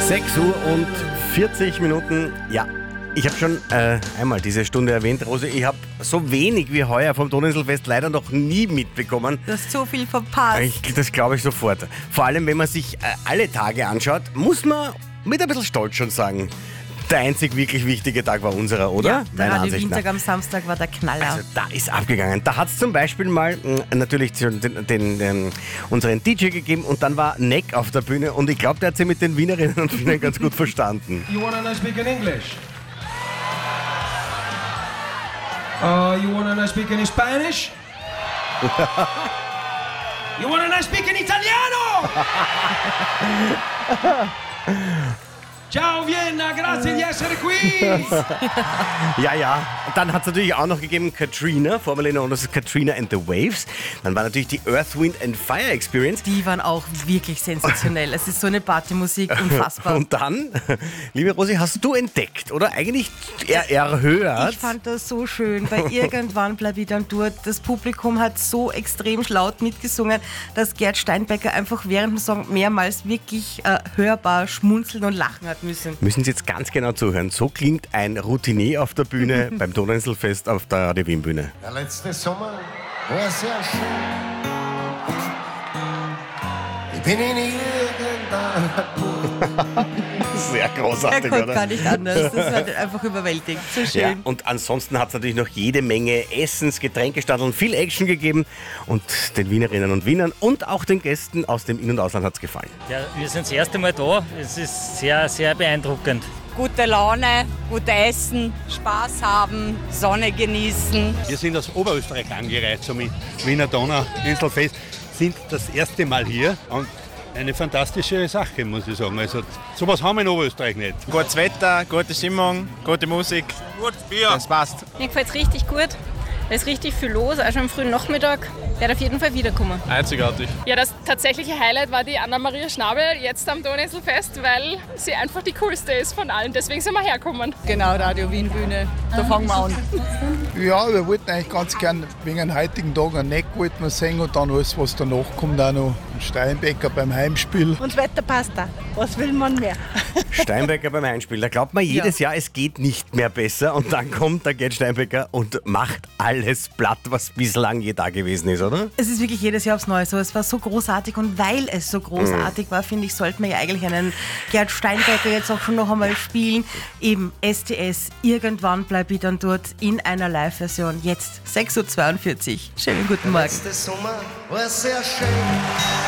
6:40. Ja, ich habe schon einmal diese Stunde erwähnt, Rosi, ich habe so wenig wie heuer vom Donauinselfest leider noch nie mitbekommen. Du hast so viel verpasst. Das glaube ich sofort. Vor allem, wenn man sich alle Tage anschaut, muss man mit ein bisschen Stolz schon sagen, der einzig wirklich wichtige Tag war unserer, oder? Ja, der Meiner Radio Ansicht nach. Windtag am Samstag war der Knaller. Also da ist abgegangen. Da hat es zum Beispiel mal natürlich unseren DJ gegeben und dann war Neck auf der Bühne und ich glaube, der hat sich mit den Wienerinnen und Wienern ganz gut verstanden. You wanna speak in English? You wanna speak in Spanish? You wanna speak in Italiano? Ciao Vienna, grazie di essere qui! Ja. Dann hat es natürlich auch noch gegeben Katrina, formerly known as Katrina and the Waves. Dann war natürlich die Earth, Wind and Fire Experience. Die waren auch wirklich sensationell. Es ist so eine Partymusik, unfassbar. Und dann, liebe Rosi, hast du entdeckt oder eigentlich erhört? Ich fand das so schön, weil irgendwann bleibe ich dann dort. Das Publikum hat so extrem laut mitgesungen, dass Gerd Steinbecker einfach während dem Song mehrmals wirklich hörbar schmunzeln und lachen hat müssen. Müssen Sie jetzt ganz genau zuhören. So klingt ein Routinier auf der Bühne beim Donauinselfest auf der Radio Wien Bühne. Der letzte Sommer war sehr schön. Ich bin in irgendeiner Sehr großartig, Er konnte oder? gar nicht anders. Das war einfach überwältigend. So schön. Ja, und ansonsten hat es natürlich noch jede Menge Essens, Getränkestandeln, viel Action gegeben und den Wienerinnen und Wienern und auch den Gästen aus dem In- und Ausland hat es gefallen. Ja, wir sind das erste Mal da. Es ist sehr, sehr beeindruckend. Gute Laune, gut essen, Spaß haben, Sonne genießen. Wir sind aus Oberösterreich angereist zum Wiener Donauinselfest, sind das erste Mal hier und eine fantastische Sache, muss ich sagen. Also sowas haben wir in Oberösterreich nicht. Gutes Wetter, gute Stimmung, gute Musik. Gut, Bier. Das passt. Mir gefällt es richtig gut. Da ist richtig viel los, auch schon am frühen Nachmittag. Werde auf jeden Fall wiederkommen. Einzigartig. Ja, das tatsächliche Highlight war die Anna-Maria Schnabel jetzt am Donauinselfest, weil sie einfach die coolste ist von allen. Deswegen sind wir hergekommen. Genau, Radio Wien Bühne, da fangen wir an. Ja, wir wollten eigentlich ganz gern wegen dem heutigen Tag ein Neck wollten wir singen und dann alles, was danach kommt, auch noch ein Steinbecker beim Heimspiel. Und das Wetter passt da. Was will man mehr? Steinbecker beim Einspiel. Da glaubt man jedes Jahr, es geht nicht mehr besser und dann kommt der Gerd Steinbecker und macht alles platt, was bislang je da gewesen ist, oder? Es ist wirklich jedes Jahr aufs Neue so. Es war so großartig und weil es so großartig war, finde ich, sollten wir ja eigentlich einen Gerd Steinbecker jetzt auch schon noch einmal spielen. Eben STS, irgendwann bleibe ich dann dort in einer Live-Version. Jetzt 6:42 Schönen guten Morgen. letzte Sommer war sehr schön.